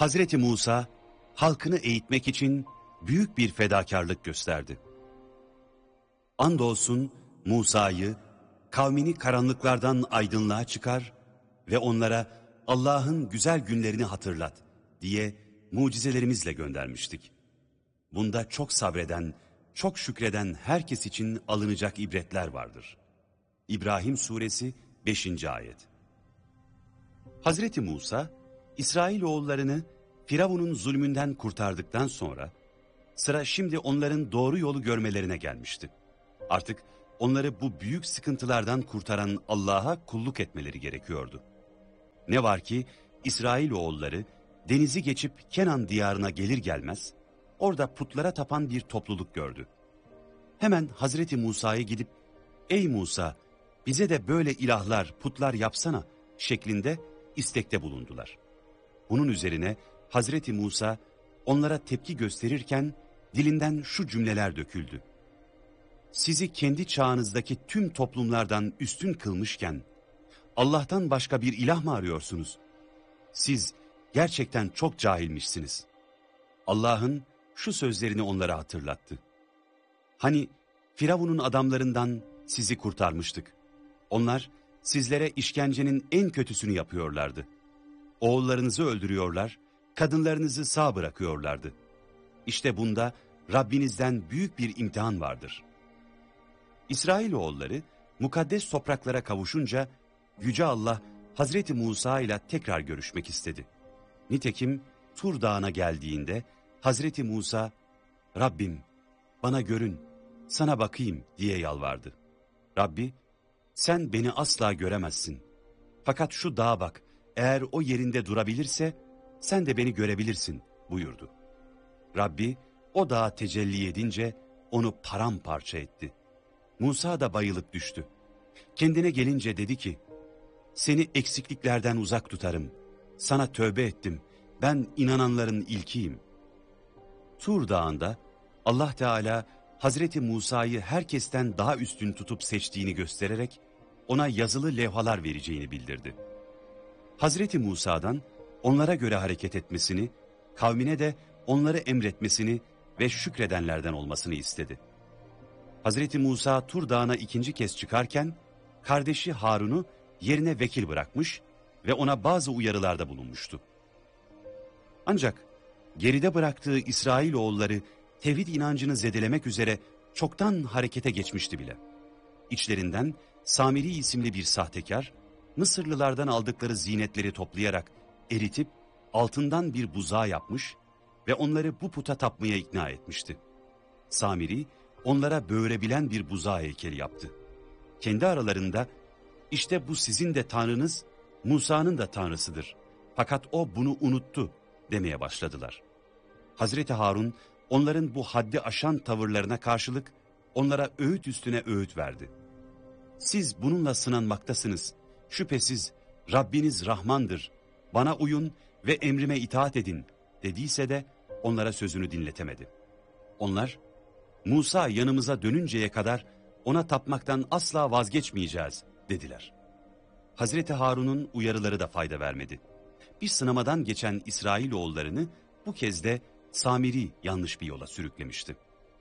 Hazreti Musa, halkını eğitmek için büyük bir fedakarlık gösterdi. Andolsun Musa'yı, kavmini karanlıklardan aydınlığa çıkar ve onlara Allah'ın güzel günlerini hatırlat diye mucizelerimizle göndermiştik. Bunda çok sabreden, çok şükreden herkes için alınacak ibretler vardır. İbrahim Suresi 5. Ayet. Hazreti Musa, İsrailoğullarını Firavun'un zulmünden kurtardıktan sonra, sıra şimdi onların doğru yolu görmelerine gelmişti. Artık onları bu büyük sıkıntılardan kurtaran Allah'a kulluk etmeleri gerekiyordu. Ne var ki İsrailoğulları denizi geçip Kenan diyarına gelir gelmez, orada putlara tapan bir topluluk gördü. Hemen Hazreti Musa'ya gidip, "Ey Musa, bize de böyle ilahlar, putlar yapsana" şeklinde istekte bulundular. Bunun üzerine Hazreti Musa onlara tepki gösterirken dilinden şu cümleler döküldü: "Sizi kendi çağınızdaki tüm toplumlardan üstün kılmışken Allah'tan başka bir ilah mı arıyorsunuz? Siz gerçekten çok cahilmişsiniz." Allah'ın şu sözlerini onlara hatırlattı: "Hani Firavun'un adamlarından sizi kurtarmıştık. Onlar sizlere işkencenin en kötüsünü yapıyorlardı. Oğullarınızı öldürüyorlar, kadınlarınızı sağ bırakıyorlardı. İşte bunda Rabbinizden büyük bir imtihan vardır." İsrailoğulları mukaddes topraklara kavuşunca Yüce Allah Hazreti Musa ile tekrar görüşmek istedi. Nitekim Tur Dağı'na geldiğinde Hazreti Musa, "Rabbim bana görün, sana bakayım" diye yalvardı. Rabbi, "Sen beni asla göremezsin. Fakat şu dağa bak, eğer o yerinde durabilirse sen de beni görebilirsin" buyurdu. Rabbi o dağa tecelli edince onu paramparça etti. Musa da bayılıp düştü. Kendine gelince dedi ki, "Seni eksikliklerden uzak tutarım. Sana tövbe ettim. Ben inananların ilkiyim." Tur Dağı'nda Allah Teala Hazreti Musa'yı herkesten daha üstün tutup seçtiğini göstererek ona yazılı levhalar vereceğini bildirdi. Hazreti Musa'dan onlara göre hareket etmesini, kavmine de onları emretmesini ve şükredenlerden olmasını istedi. Hazreti Musa Tur Dağı'na ikinci kez çıkarken kardeşi Harun'u yerine vekil bırakmış ve ona bazı uyarılarda bulunmuştu. Ancak geride bıraktığı İsrailoğulları tevhid inancını zedelemek üzere çoktan harekete geçmişti bile. İçlerinden Samiri isimli bir sahtekar, Mısırlılardan aldıkları zinetleri toplayarak eritip altından bir buzağı yapmış ve onları bu puta tapmaya ikna etmişti. Samiri onlara böğürebilen bir buzağı heykeli yaptı. Kendi aralarında, "İşte bu sizin de tanrınız, Musa'nın da tanrısıdır. Fakat o bunu unuttu" demeye başladılar. Hazreti Harun onların bu haddi aşan tavırlarına karşılık onlara öğüt üstüne öğüt verdi. "Siz bununla sınanmaktasınız. Şüphesiz Rabbiniz Rahmandır. Bana uyun ve emrime itaat edin" dediyse de onlara sözünü dinletemedi. Onlar, "Musa yanımıza dönünceye kadar ona tapmaktan asla vazgeçmeyeceğiz" dediler. Hazreti Harun'un uyarıları da fayda vermedi. Bir sınamadan geçen İsrailoğullarını bu kez de Samiri yanlış bir yola sürüklemişti.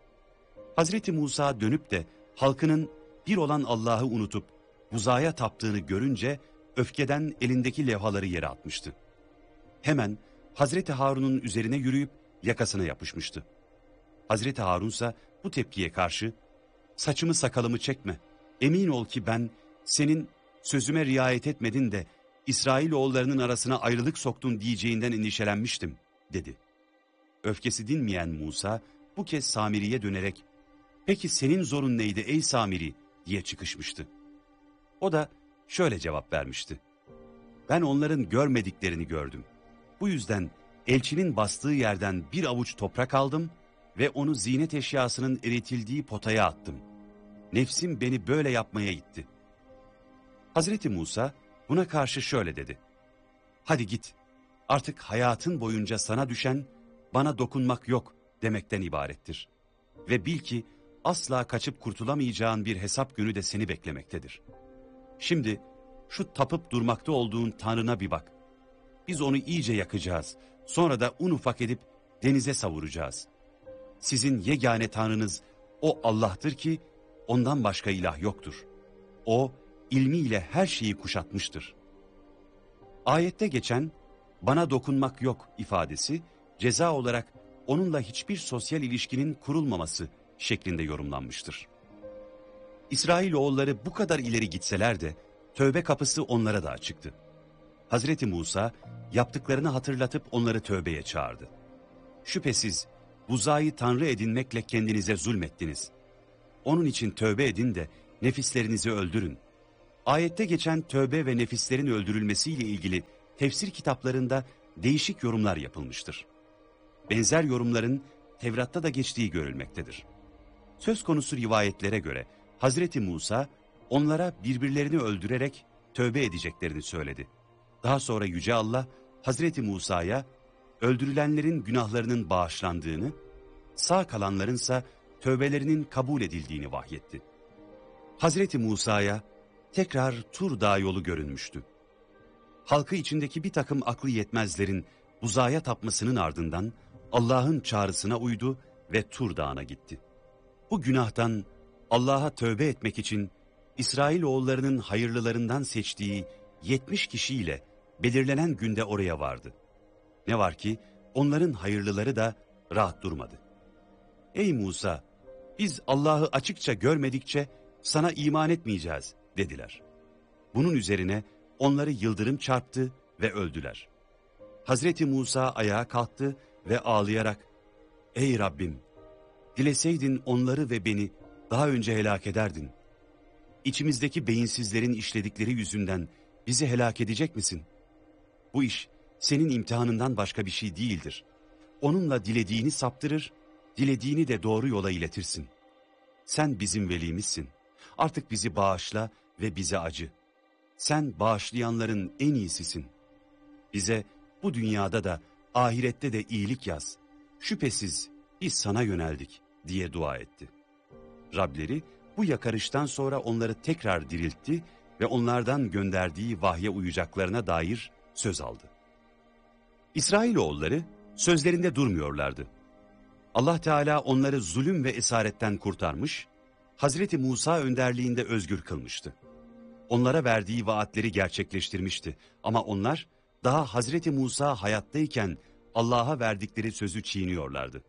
Hazreti Musa dönüp de halkının bir olan Allah'ı unutup buzağa taptığını görünce öfkeden elindeki levhaları yere atmıştı. Hemen Hazreti Harun'un üzerine yürüyüp yakasına yapışmıştı. Hazreti Harun ise bu tepkiye karşı, "Saçımı sakalımı çekme, emin ol ki ben senin sözüme riayet etmedin de İsrailoğullarının arasına ayrılık soktun diyeceğinden endişelenmiştim" dedi. Öfkesi dinmeyen Musa bu kez Samiri'ye dönerek, "Peki senin zorun neydi ey Samiri?" diye çıkışmıştı. O da şöyle cevap vermişti: "Ben onların görmediklerini gördüm. Bu yüzden elçinin bastığı yerden bir avuç toprak aldım ve onu ziynet eşyasının eritildiği potaya attım. Nefsim beni böyle yapmaya itti." Hazreti Musa buna karşı şöyle dedi: "Hadi git, artık hayatın boyunca sana düşen bana dokunmak yok demekten ibarettir. Ve bil ki asla kaçıp kurtulamayacağın bir hesap günü de seni beklemektedir. Şimdi şu tapıp durmakta olduğun Tanrına bir bak. Biz onu iyice yakacağız, Sonra da un ufak edip denize savuracağız. Sizin yegane Tanrınız o Allah'tır ki ondan başka ilah yoktur. O ilmiyle her şeyi kuşatmıştır. Ayette geçen bana dokunmak yok ifadesi ceza olarak onunla hiçbir sosyal ilişkinin kurulmaması şeklinde yorumlanmıştır. İsrailoğulları bu kadar ileri gitseler de tövbe kapısı onlara da açıktı. Hazreti Musa yaptıklarını hatırlatıp onları tövbeye çağırdı. Şüphesiz buzağı tanrı edinmekle kendinize zulmettiniz. Onun için tövbe edin de nefislerinizi öldürün. Ayette geçen tövbe ve nefislerin öldürülmesiyle ilgili tefsir kitaplarında değişik yorumlar yapılmıştır. Benzer yorumların Tevrat'ta da geçtiği görülmektedir. Söz konusu rivayetlere göre Hazreti Musa onlara birbirlerini öldürerek tövbe edeceklerini söyledi. Daha sonra Yüce Allah Hazreti Musa'ya öldürülenlerin günahlarının bağışlandığını, sağ kalanlarınsa tövbelerinin kabul edildiğini vahyetti. Hazreti Musa'ya tekrar Tur Dağı yolu görünmüştü. Halkı içindeki bir takım aklı yetmezlerin buzağa tapmasının ardından Allah'ın çağrısına uydu ve Tur Dağı'na gitti. Bu günahtan Allah'a tövbe etmek için İsrailoğullarının hayırlılarından seçtiği 70 kişiyle belirlenen günde oraya vardı. Ne var ki onların hayırlıları da rahat durmadı. Ey Musa, biz Allah'ı açıkça görmedikçe sana iman etmeyeceğiz dediler. Bunun üzerine onları yıldırım çarptı ve öldüler. Hazreti Musa ayağa kalktı ve ağlayarak, ey Rabbim, dileseydin onları ve beni daha önce helak ederdin. İçimizdeki beyinsizlerin işledikleri yüzünden bizi helak edecek misin? Bu iş senin imtihanından başka bir şey değildir. Onunla dilediğini saptırır, dilediğini de doğru yola iletirsin. Sen bizim velimizsin. Artık bizi bağışla ve bize acı. Sen bağışlayanların en iyisisin. Bize bu dünyada da ahirette de iyilik yaz. Şüphesiz biz sana yöneldik diye dua etti. Rableri bu yakarıştan sonra onları tekrar diriltti ve onlardan gönderdiği vahye uyacaklarına dair söz aldı. İsrailoğulları sözlerinde durmuyorlardı. Allah Teala onları zulüm ve esaretten kurtarmış, Hazreti Musa önderliğinde özgür kılmıştı. Onlara verdiği vaatleri gerçekleştirmişti ama onlar daha Hazreti Musa hayattayken Allah'a verdikleri sözü çiğniyorlardı.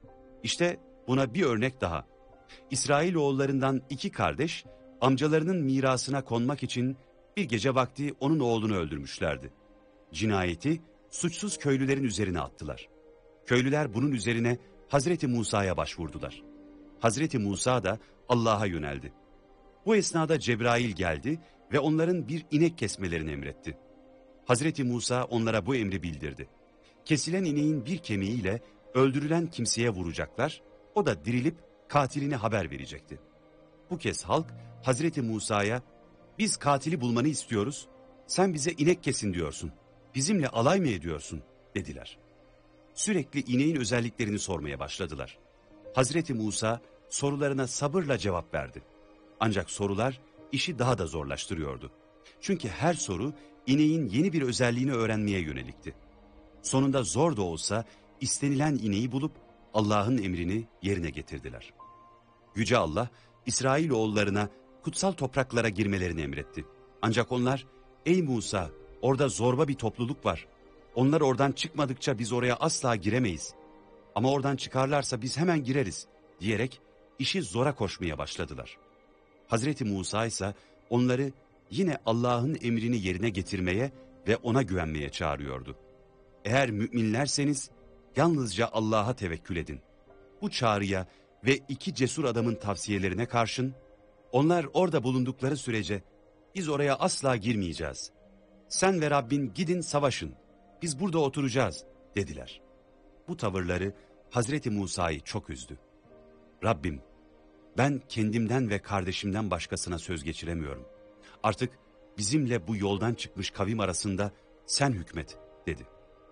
İşte buna bir örnek daha. İsrailoğullarından 2 kardeş amcalarının mirasına konmak için bir gece vakti onun oğlunu öldürmüşlerdi. Cinayeti suçsuz köylülerin üzerine attılar. Köylüler bunun üzerine Hazreti Musa'ya başvurdular. Hazreti Musa da Allah'a yöneldi. Bu esnada Cebrail geldi ve onların bir inek kesmelerini emretti. Hazreti Musa onlara bu emri bildirdi. Kesilen ineğin bir kemiğiyle öldürülen kimseye vuracaklar, o da dirilip katilini haber verecekti. Bu kez halk Hazreti Musa'ya, biz katili bulmanı istiyoruz, sen bize inek kesin diyorsun, bizimle alay mı ediyorsun dediler. Sürekli ineğin özelliklerini sormaya başladılar. Hazreti Musa sorularına sabırla cevap verdi. Ancak sorular işi daha da zorlaştırıyordu. Çünkü her soru ineğin yeni bir özelliğini öğrenmeye yönelikti. Sonunda zor da olsa istenilen ineği bulup Allah'ın emrini yerine getirdiler. Yüce Allah İsrailoğullarına kutsal topraklara girmelerini emretti. Ancak onlar, ey Musa, orada zorba bir topluluk var. Onlar oradan çıkmadıkça biz oraya asla giremeyiz. Ama oradan çıkarlarsa biz hemen gireriz diyerek işi zora koşmaya başladılar. Hazreti Musa ise onları yine Allah'ın emrini yerine getirmeye ve ona güvenmeye çağırıyordu. Eğer müminlerseniz yalnızca Allah'a tevekkül edin. Bu çağrıya ve 2 cesur adamın tavsiyelerine karşın, onlar orada bulundukları sürece biz oraya asla girmeyeceğiz. Sen ve Rabbin gidin savaşın, biz burada oturacağız dediler. Bu tavırları Hazreti Musa'yı çok üzdü. Rabbim, ben kendimden ve kardeşimden başkasına söz geçiremiyorum. Artık bizimle bu yoldan çıkmış kavim arasında sen hükmet dedi.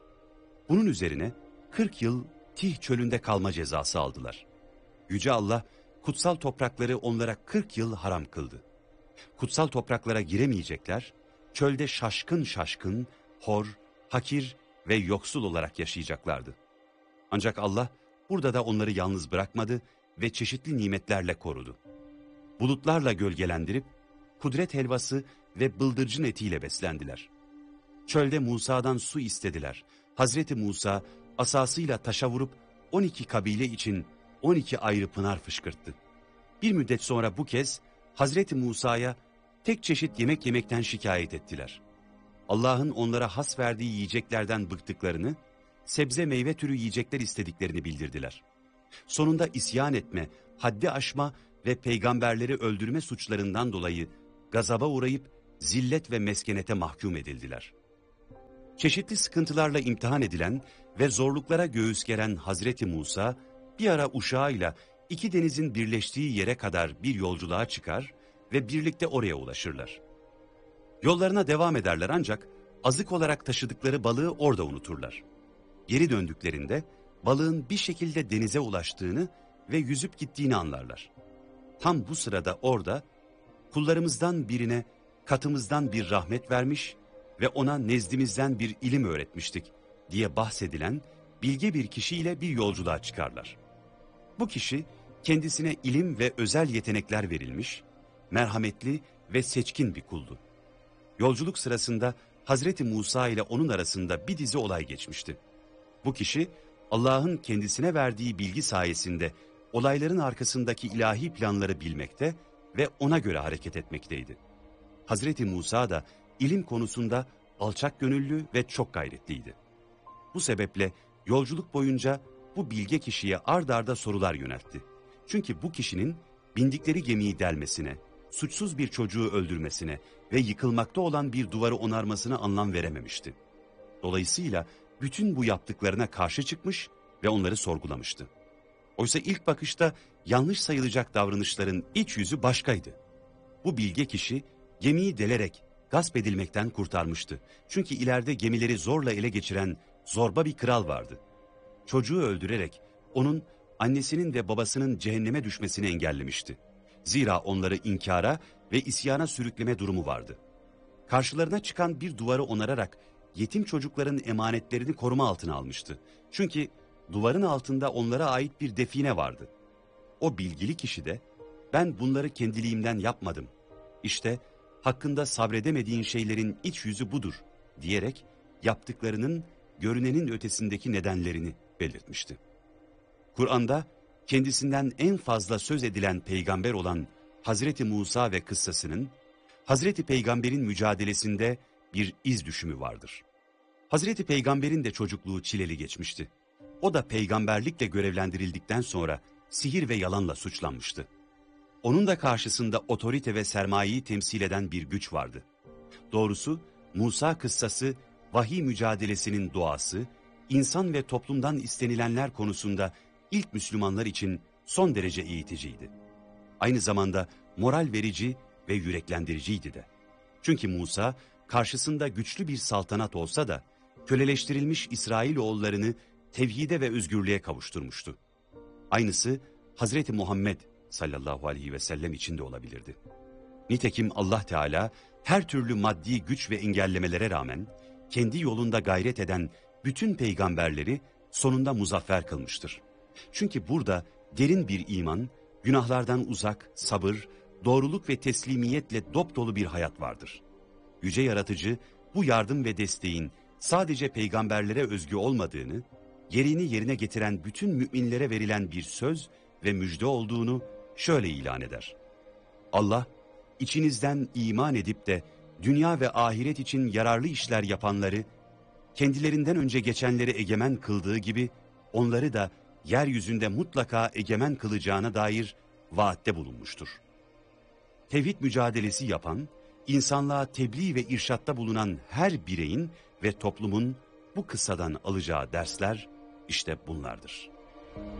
Bunun üzerine 40 yıl Tih çölünde kalma cezası aldılar. Yüce Allah kutsal toprakları onlara 40 yıl haram kıldı. Kutsal topraklara giremeyecekler, çölde şaşkın şaşkın, hor, hakir ve yoksul olarak yaşayacaklardı. Ancak Allah burada da onları yalnız bırakmadı ve çeşitli nimetlerle korudu. Bulutlarla gölgelendirip kudret helvası ve bıldırcın etiyle beslendiler. Çölde Musa'dan su istediler. Hazreti Musa asasıyla taşa vurup 12 kabile için 12 ayrı pınar fışkırttı. Bir müddet sonra bu kez Hazreti Musa'ya tek çeşit yemek yemekten şikayet ettiler. Allah'ın onlara has verdiği yiyeceklerden bıktıklarını, sebze meyve türü yiyecekler istediklerini bildirdiler. Sonunda isyan etme, haddi aşma ve peygamberleri öldürme suçlarından dolayı gazaba uğrayıp zillet ve meskenete mahkum edildiler. Çeşitli sıkıntılarla imtihan edilen ve zorluklara göğüs geren Hazreti Musa, bir ara uşağıyla iki denizin birleştiği yere kadar bir yolculuğa çıkar ve birlikte oraya ulaşırlar. Yollarına devam ederler ancak azık olarak taşıdıkları balığı orada unuturlar. Geri döndüklerinde balığın bir şekilde denize ulaştığını ve yüzüp gittiğini anlarlar. Tam bu sırada orada kullarımızdan birine katımızdan bir rahmet vermiş ve ona nezdimizden bir ilim öğretmiştik diye bahsedilen bilge bir kişiyle bir yolculuğa çıkarlar. Bu kişi kendisine ilim ve özel yetenekler verilmiş, merhametli ve seçkin bir kuldu. Yolculuk sırasında Hazreti Musa ile onun arasında bir dizi olay geçmişti. Bu kişi Allah'ın kendisine verdiği bilgi sayesinde olayların arkasındaki ilahi planları bilmekte ve ona göre hareket etmekteydi. Hazreti Musa da ilim konusunda alçak gönüllü ve çok gayretliydi. Bu sebeple yolculuk boyunca bu bilge kişiye ard arda sorular yöneltti. Çünkü bu kişinin bindikleri gemiyi delmesine, suçsuz bir çocuğu öldürmesine ve yıkılmakta olan bir duvarı onarmasına anlam verememişti. Dolayısıyla bütün bu yaptıklarına karşı çıkmış ve onları sorgulamıştı. Oysa ilk bakışta yanlış sayılacak davranışların iç yüzü başkaydı. Bu bilge kişi gemiyi delerek gasp edilmekten kurtarmıştı. Çünkü ileride gemileri zorla ele geçiren zorba bir kral vardı. Çocuğu öldürerek onun annesinin ve babasının cehenneme düşmesini engellemişti. Zira onları inkara ve isyana sürükleme durumu vardı. Karşılarına çıkan bir duvarı onararak yetim çocukların emanetlerini koruma altına almıştı. Çünkü duvarın altında onlara ait bir define vardı. O bilgili kişi de ben bunları kendiliğimden yapmadım. İşte hakkında sabredemediğin şeylerin iç yüzü budur diyerek yaptıklarının görünenin ötesindeki nedenlerini belirtmişti. Kur'an'da kendisinden en fazla söz edilen peygamber olan Hazreti Musa ve kıssasının Hazreti Peygamber'in mücadelesinde bir iz düşümü vardır. Hazreti Peygamber'in de çocukluğu çileli geçmişti. O da peygamberlikle görevlendirildikten sonra sihir ve yalanla suçlanmıştı. Onun da karşısında otorite ve sermayeyi temsil eden bir güç vardı. Doğrusu Musa kıssası vahiy mücadelesinin doğası, insan ve toplumdan istenilenler konusunda ilk Müslümanlar için son derece eğiticiydi. Aynı zamanda moral verici ve yüreklendiriciydi de. Çünkü Musa karşısında güçlü bir saltanat olsa da köleleştirilmiş İsrailoğullarını tevhide ve özgürlüğe kavuşturmuştu. Aynısı Hazreti Muhammed sallallahu aleyhi ve sellem için de olabilirdi. Nitekim Allah Teala her türlü maddi güç ve engellemelere rağmen kendi yolunda gayret eden bütün peygamberleri sonunda muzaffer kılmıştır. Çünkü burada derin bir iman, günahlardan uzak, sabır, doğruluk ve teslimiyetle dopdolu bir hayat vardır. Yüce Yaratıcı bu yardım ve desteğin sadece peygamberlere özgü olmadığını, gereğini yerine getiren bütün müminlere verilen bir söz ve müjde olduğunu şöyle ilan eder. Allah, içinizden iman edip de dünya ve ahiret için yararlı işler yapanları, kendilerinden önce geçenleri egemen kıldığı gibi onları da yeryüzünde mutlaka egemen kılacağına dair vaatte bulunmuştur. Tevhid mücadelesi yapan, insanlığa tebliğ ve irşatta bulunan her bireyin ve toplumun bu kıssadan alacağı dersler işte bunlardır.